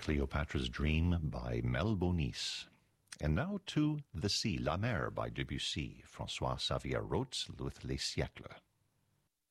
Cleopatra's Dream by Mel Bonis. And now to The Sea, La Mer by Debussy. François Xavier wrote with Les Siècles.